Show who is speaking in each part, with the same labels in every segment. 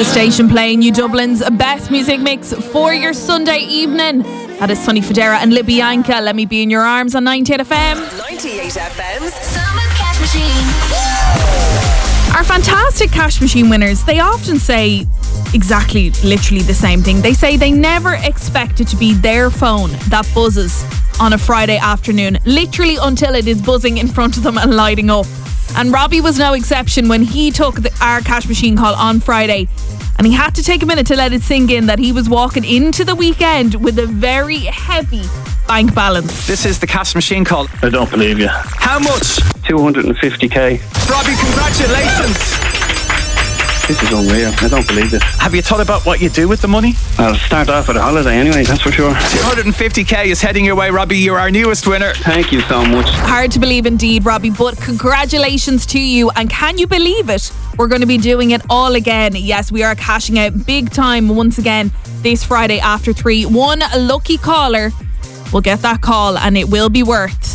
Speaker 1: The station playing you Dublin's best music mix for your Sunday evening. That is Sonny Fodera and Libyanka. Let me be in your arms on 98 FM.
Speaker 2: 98 FM's Summer Cash Machine.
Speaker 1: Our fantastic cash machine winners, they often say exactly, literally the same thing. They say they never expect it to be their phone that buzzes on a Friday afternoon, literally until it is buzzing in front of them and lighting up. And Robbie was no exception when he took our cash machine call on Friday. And he had to take a minute to let it sink in that he was walking into the weekend with a very heavy bank balance.
Speaker 3: This is the cash machine call.
Speaker 4: I don't believe you.
Speaker 3: How much?
Speaker 4: 250k.
Speaker 3: Robbie, congratulations.
Speaker 4: This is unreal. I don't believe this.
Speaker 3: Have you thought about what you do with the money?
Speaker 4: I'll start off with a holiday anyway, that's for sure.
Speaker 3: 250k is heading your way, Robbie. You're our newest winner.
Speaker 4: Thank you so much.
Speaker 1: Hard to believe indeed, Robbie, but congratulations to you. And can you believe it? We're going to be doing it all again. Yes, we are cashing out big time once again this Friday after 3. One lucky caller will get that call and it will be worth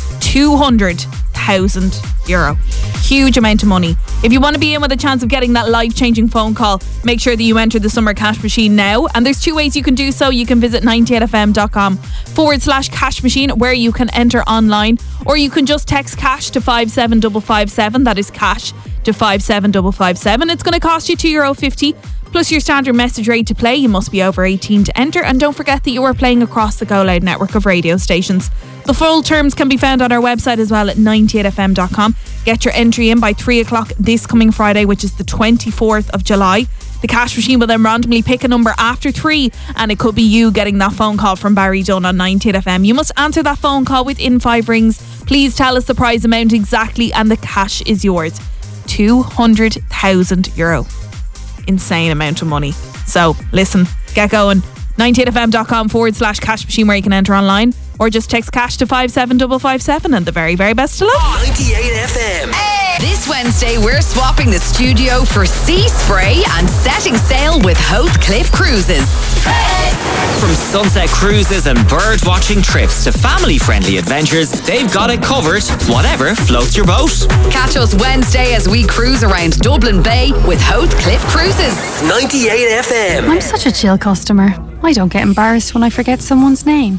Speaker 1: €200,000. Huge amount of money. If you want to be in with a chance of getting that life-changing phone call, make sure that you enter the Summer Cash Machine now. And there's 2 ways you can do so. You can visit 98fm.com/cash machine, where you can enter online, or you can just text cash to 57557. That is cash to 57557. It's going to cost you €2.50 plus your standard message rate to play. You must be over 18 to enter, and don't forget that you are playing across the Go Loud network of radio stations. The full terms can be found on our website as well at 98fm.com. Get your entry in by 3 o'clock this coming Friday, which is the 24th of July. The cash machine will then randomly pick a number after 3, and it could be you getting that phone call from Barry Dunn on 98FM. You must answer that phone call within 5 rings. Please tell us the prize amount exactly, and the cash is yours. €200,000. Insane amount of money. So listen, get going. 98fm.com/cash machine, where you can enter online, or just text cash to 57557, and the very, very best of luck.
Speaker 2: 98 FM. Hey. This Wednesday, we're swapping the studio for sea spray and setting sail with Hoathcliff Cruises. Hey.
Speaker 5: From sunset cruises and bird watching trips to family-friendly adventures, they've got it covered, whatever floats your boat.
Speaker 2: Catch us Wednesday as we cruise around Dublin Bay with Hoathcliff Cruises. 98 FM.
Speaker 6: I'm such a chill customer. I don't get embarrassed when I forget someone's name.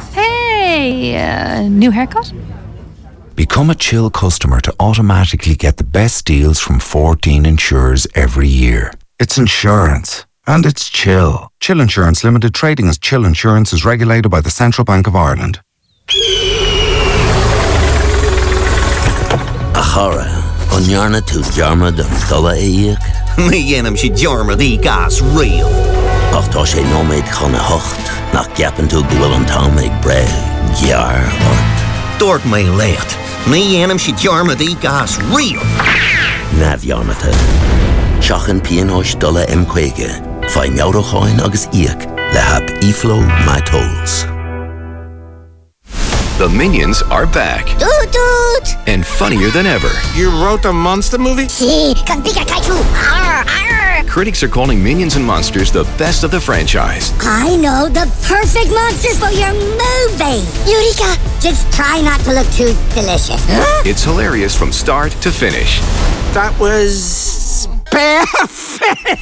Speaker 6: Hey, new haircut?
Speaker 7: Become a chill customer to automatically get the best deals from 14 insurers every year. It's insurance. And it's chill. Chill Insurance Limited, trading as Chill Insurance, is regulated by the Central Bank of Ireland.
Speaker 8: Achara, onjarna tu jarma dum dolla eik.
Speaker 9: Mi jenem si jarma di gas real.
Speaker 8: Ach tá sé nóméid chuna hocht, nach gapan tu gwil tomig bre, jar or
Speaker 9: Dort mé lecht. Mi jenem si jarma di gas real.
Speaker 8: nav jarmata. Shachan pianosh dolla emquege. Fai Maurochoin agus Iak, le hab Iflo my tolls.
Speaker 10: The Minions are back.
Speaker 11: Toot toot!
Speaker 10: And funnier than ever.
Speaker 12: You wrote a monster movie?
Speaker 11: Si, con Pikachu. Arr, arr.
Speaker 10: Critics are calling Minions and Monsters the best of the franchise.
Speaker 11: I know the perfect monsters for your movie. Eureka! Just try not to look too delicious. Huh?
Speaker 10: It's hilarious from start to finish.
Speaker 12: That was perfect!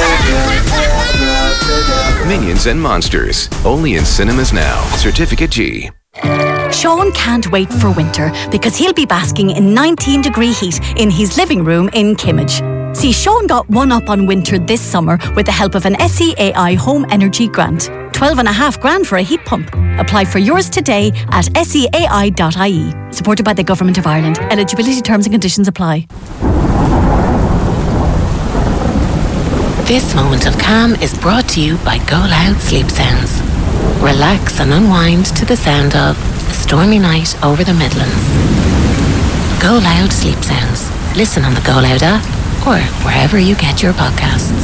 Speaker 10: Minions and Monsters. Only in cinemas now. Certificate G.
Speaker 13: Sean can't wait for winter because he'll be basking in 19-degree heat in his living room in Kimmage. See, Sean got one up on winter this summer with the help of an SEAI Home Energy Grant. 12.5 grand for a heat pump. Apply for yours today at seai.ie. Supported by the Government of Ireland. Eligibility terms and conditions apply.
Speaker 14: This moment of calm is brought to you by Go Loud Sleep Sounds. Relax and unwind to the sound of A Stormy Night Over the Midlands. Go Loud Sleep Sounds. Listen on the Go Loud app or wherever you get your podcasts.